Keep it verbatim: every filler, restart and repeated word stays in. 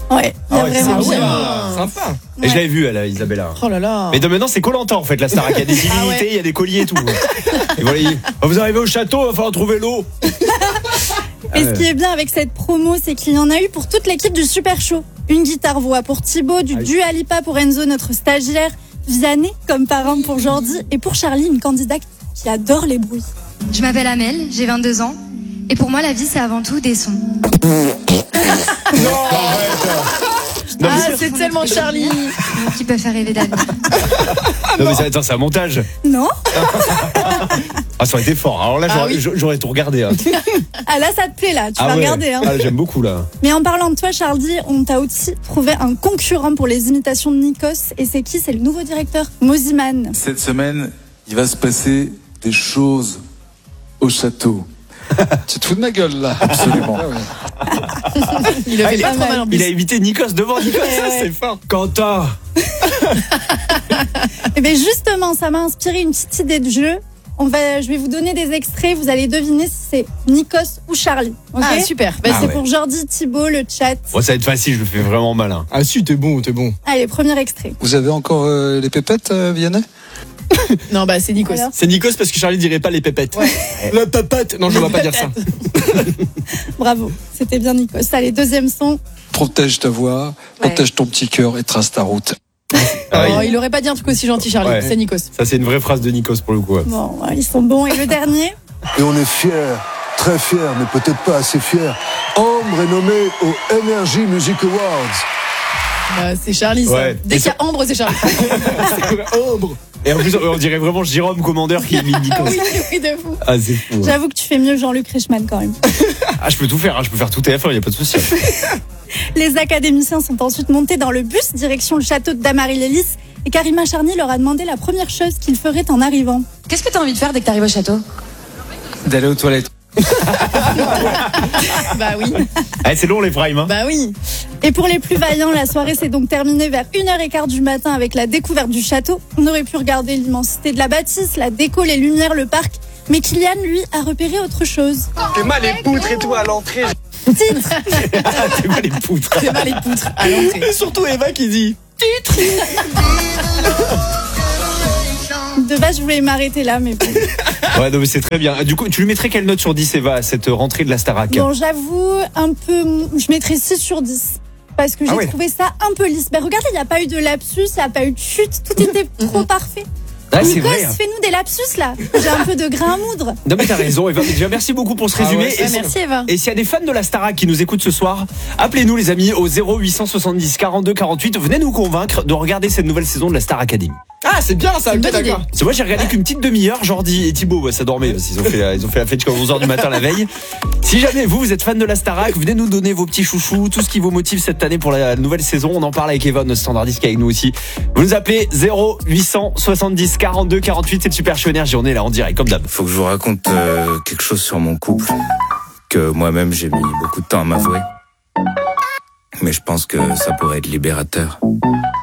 Ouais, il y a Ah ouais, vraiment c'est bien. bien. Sympa. Et je l'avais vu, elle, Isabella. Oh là là. Mais de maintenant, c'est Koh-Lanta en fait, la Starac. Il y a des illimités, Ah ouais. il y a des colliers et tout. Et voilà, il- vous arrivez au château, il va falloir trouver l'eau. Et ce qui est bien avec cette promo, c'est qu'il y en a eu pour toute l'équipe du Super Show. Une guitare-voix pour Thibaut, du Dua Lipa pour Enzo, notre stagiaire, Vianney comme parrain pour Jordi, et pour Charlie, une candidate qui adore les bruits. Je m'appelle Amel, j'ai vingt-deux ans. Et pour moi, la vie, c'est avant tout des sons. Non, Ah, mais, c'est tellement Charlie. Qui peuvent faire rêver d'avenir. non, mais ça- attends, c'est un montage. Non? Ah, ça aurait été fort. Alors là, Ah j'aurais, oui. j'aurais tout regardé. Hein. Ah là, ça te plaît là, tu Ah vas ouais. regarder. Hein. Ah, j'aime beaucoup là. Mais en parlant de toi, Charlie, on t'a aussi trouvé un concurrent pour les imitations de Nikos. Et c'est qui? C'est le nouveau directeur, Moziman. Cette semaine, il va se passer des choses au château. Tu te fous de ma gueule là. Absolument. Il a Ah, fait il, pas a, trop mal en plus. il a évité Nikos devant Nikos, Ouais, ça ouais. c'est fort. Quentin. Et bien justement, ça m'a inspiré une petite idée de jeu. On va, je vais vous donner des extraits, vous allez deviner si c'est Nikos ou Charlie. Ok? Ah, super. Vas-y. Ah C'est ouais. pour Jordi, Thibaut, le chat. Bon, ça va être facile, je le fais vraiment malin. Ah, si, t'es bon, t'es bon. Allez, premier extrait. Vous avez encore euh, les pépettes, euh, Vianney? Non, bah, c'est Nikos. Alors C'est Nikos parce que Charlie dirait pas les pépettes. Ouais. La pépette. Non, je vais pas dire ça. Bravo, c'était bien Nikos. Allez, deuxième son. Protège ta voix, Ouais. protège ton petit cœur et trace ta route. Ah, Oh, il- il aurait pas dit un truc aussi gentil, Charlie. Ouais. C'est Nikos. Ça c'est une vraie phrase de Nikos pour le coup. Ouais. Bon, ouais, ils sont bons. Et le dernier? Et on est fiers, très fiers, mais peut-être pas assez fiers. Ambre est nommé aux Energy Music Awards. Bah, c'est Charlie, ça. Ouais. Dès Et qu'il y a Ambre, c'est Charlie. Et en plus, on dirait vraiment Jérôme Commandeur qui imite Nikos. oui, oui, de fou. Ah, c'est fou. Ouais. J'avoue que tu fais mieux Jean-Luc Reichmann quand même. Ah, je peux tout faire, hein, je peux faire tout T F un, il y a pas de souci. Les académiciens sont ensuite montés dans le bus direction le château de Damary-Lélis. Et Karima Charny leur a demandé la première chose qu'ils feraient en arrivant. Qu'est-ce que t'as envie de faire dès que t'arrives au château? D'aller aux toilettes. Bah oui. Ah, c'est long les primes. Hein. Bah oui. Et pour les plus vaillants, la soirée s'est donc terminée vers une heure quinze du matin avec la découverte du château. On aurait pu regarder l'immensité de la bâtisse, la déco, les lumières, le parc. Mais Kylian, lui, a repéré autre chose. T'es mal les poutres et tout à l'entrée. Titre. T'es pas les poutres. C'est mal les poutres à l'entrée. Et surtout Eva qui dit. De base, je voulais m'arrêter là, mais bon. Ouais, non, mais c'est très bien. Du coup, tu lui mettrais quelle note sur dix, Eva, à cette rentrée de la Starac? Bon, j'avoue, un peu. Je mettrais six sur dix. Parce que j'ai Ah ouais. trouvé ça un peu lisse. Ben, regardez, il n'y a pas eu de lapsus, il n'y a pas eu de chute. Tout était trop parfait. Ah, c'est Nikos, vrai. fais-nous des lapsus là. J'ai un peu de grain à moudre. Non, mais t'as raison, Eva. Déjà, merci beaucoup pour ce Ah résumé. ouais, et, Ouais, si- merci, Eva. et s'il y a des fans de la Starac qui nous écoutent ce soir, appelez-nous, les amis, au zéro huit cent soixante-dix quarante-deux quarante-huit. Venez nous convaincre de regarder cette nouvelle saison de la Star Academy. Ah, c'est bien ça. C'est une ok, bonne d'accord. idée. C'est moi, j'ai regardé qu'une petite demi-heure. Jordi et Thibaut, ouais, ça dormait. Parce qu'ils ont fait, la- ils ont fait la fête jusqu'à onze heures du matin la veille. Si jamais vous, vous êtes fan de la Starac, venez nous donner vos petits chouchous, tout ce qui vous motive cette année pour la nouvelle saison. On en parle avec Eva, notre standardiste qui est avec nous aussi. Vous nous appelez zéro huit cent soixante-dix quarante-deux quarante-huit. C'est le Super Show Énergie. On est là en direct, comme d'hab. Faut que je vous raconte euh, quelque chose sur mon couple que moi-même j'ai mis beaucoup de temps à m'avouer. Mais je pense que ça pourrait être libérateur.